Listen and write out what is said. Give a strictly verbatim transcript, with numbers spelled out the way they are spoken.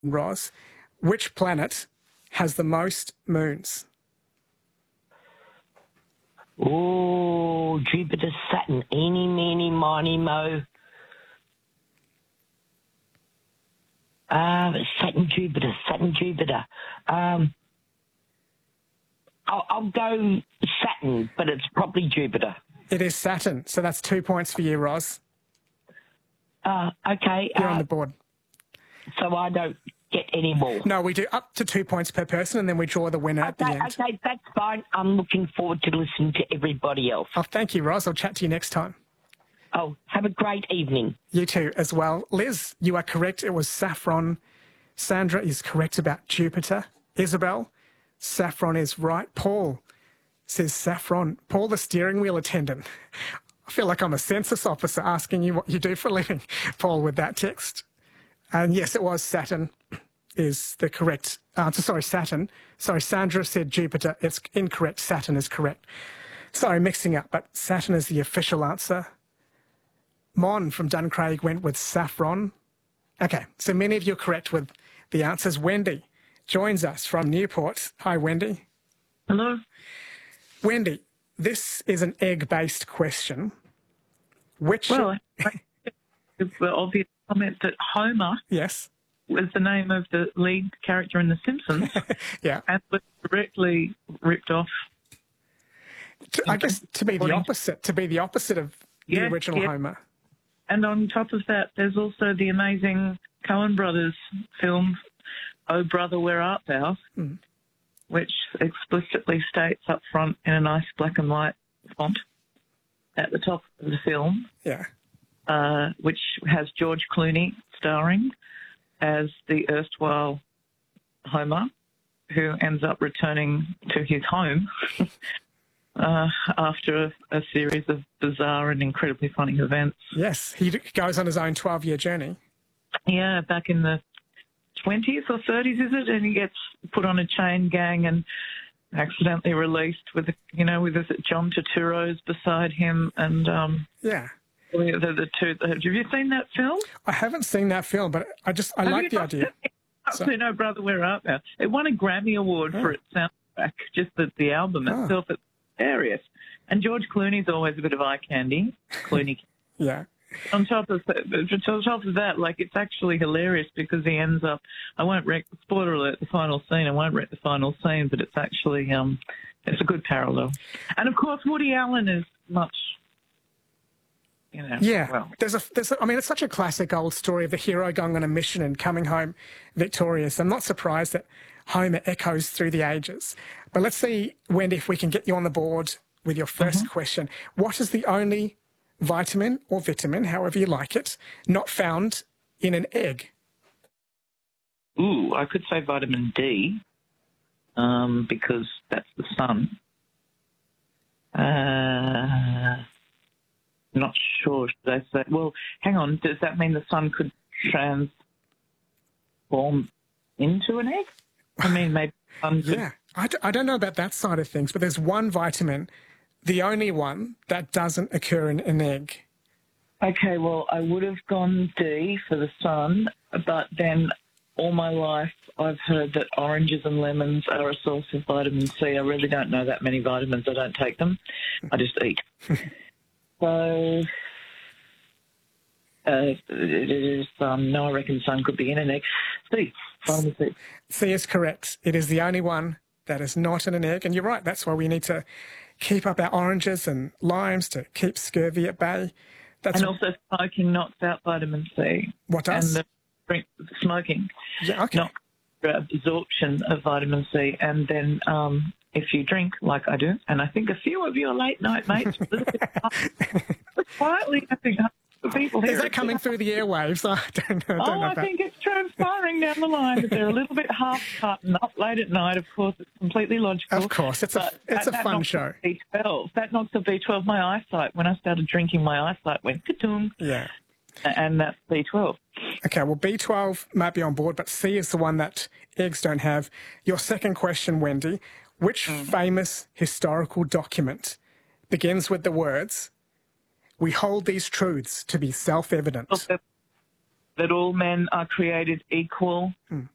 Roz, which planet has the most moons? Oh, Jupiter, Saturn, eeny, meeny, miny, mo. Uh, Saturn, Jupiter, Saturn, Jupiter. Um, I'll, I'll go Saturn, but it's probably Jupiter. It is Saturn, so that's two points for you, Roz. Uh, okay. You're uh, on the board. So I don't get any more. No, we do up to two points per person, and then we draw the winner at the Okay, end. okay, that's fine. I'm looking forward to listening to everybody else. Oh, thank you, Roz. I'll chat to you next time. Oh, have a great evening. You too, as well. Liz, you are correct. It was saffron. Sandra is correct about Jupiter. Isabel, saffron is right. Paul says saffron. Paul, the steering wheel attendant. I feel like I'm a census officer asking you what you do for a living, Paul, with that text. And yes, it was Saturn is the correct answer. Sorry, Saturn. Sorry, Sandra said Jupiter. It's incorrect. Saturn is correct. Sorry, mixing up, but Saturn is the official answer. Mon from Duncraig went with saffron. Okay, so many of you are correct with the answers. Wendy joins us from Newport. Hi, Wendy. Hello. Wendy, this is an egg-based question. Which... Well, the obvious comment that Homer yes. was the name of the lead character in The Simpsons. Yeah. And was directly ripped off. To, I guess to be the opposite, to be the opposite of the Yeah, original yeah. Homer. And on top of that, there's also the amazing Coen Brothers film, Oh Brother, Where Art Thou?, Mm. which explicitly states up front in a nice black and white font at the top of the film, Yeah. uh, which has George Clooney starring as the erstwhile Homer, who ends up returning to his home uh, after a, a series of bizarre and incredibly funny events. Yes, he d- goes on his own twelve-year journey. Yeah, back in the twenties or thirties, is it? And he gets put on a chain gang and accidentally released with, you know, with John Turturro's beside him. And um, Yeah. the, the two. Have you seen that film? I haven't seen that film, but I just, I Have like you the not idea. seen So- Absolutely No Brother, Where Art Thou? It won a Grammy Award Oh. for its soundtrack, just the, the album Oh. itself. It's hilarious. And George Clooney's always a bit of eye candy. Clooney. Yeah. On top of on top of that, like, it's actually hilarious because he ends up. I won't wreck spoiler alert the final scene. I won't wreck the final scene, but it's actually um, it's a good parallel. And of course, Woody Allen is much, you know. Yeah, Well, there's a, there's a, I mean, it's such a classic old story of the hero going on a mission and coming home victorious. I'm not surprised that Homer echoes through the ages. But let's see, Wendy, if we can get you on the board with your 1st Mm-hmm. question. What is the only vitamin or vitamin, however you like it, not found in an egg? ooh, I could say vitamin D, um, because that's the sun. Uh, not sure. Should I say? Well, hang on. Does that mean the sun could transform into an egg? I mean, maybe the sun could. Yeah, I, d- I don't know about that side of things, but there's one vitamin, the only one, that doesn't occur in an egg. Okay, well, I would have gone D for the sun, but then all my life I've heard that oranges and lemons are a source of vitamin C. I really don't know that many vitamins. I don't take them. I just eat. So, uh, it is, um, no, I reckon the sun could be in an egg. C, vitamin C. C is correct. It is the only one that is not in an egg. And you're right, that's why we need to keep up our oranges and limes to keep scurvy at bay. That's And also smoking knocks out vitamin C. what does. And the drink, smoking Yeah, okay. knocks out absorption of vitamin C. And then um, if you drink, like I do, and I think a few of your late night mates, a little bit quietly, I think the people here. Is that coming through the airwaves? I don't know. I don't Oh, know I about- think it's transpiring down the line that they're a little bit half cut and up late at night. Of course, it's completely logical. Of course, it's a But it's that- a that fun knocks show. the B twelve. That knocks the B twelve. My eyesight, when I started drinking, my eyesight went ka-toom, Yeah. and that's B twelve. Okay, well, B twelve might be on board, but C is the one that eggs don't have. Your second question, Wendy, which famous historical document begins with the words, "We hold these truths to be self-evident"? That all men are created equal